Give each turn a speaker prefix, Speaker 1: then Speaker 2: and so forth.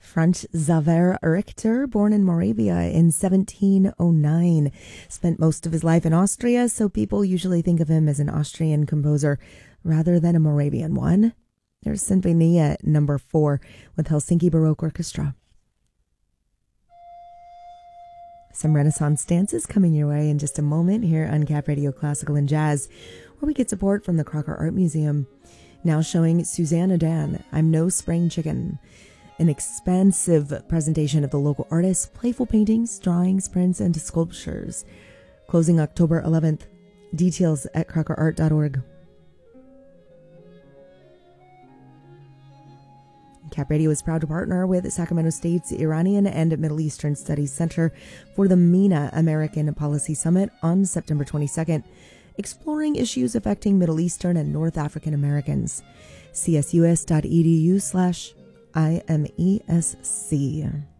Speaker 1: Franz Xaver Richter, born in Moravia in 1709, spent most of his life in Austria, so people usually think of him as an Austrian composer rather than a Moravian one. There's Sinfonia number 4 with Helsinki Baroque Orchestra. Some Renaissance dances coming your way in just a moment here on Cap Radio Classical and Jazz, where we get support from the Crocker Art Museum. Now showing Susanna Dan, I'm No Spring Chicken. An expansive presentation of the local artists, playful paintings, drawings, prints, and sculptures. Closing October 11th. Details at crockerart.org. Cap Radio is proud to partner with Sacramento State's Iranian and Middle Eastern Studies Center for the MENA American Policy Summit on September 22nd, exploring issues affecting Middle Eastern and North African Americans. csus.edu/IMESC.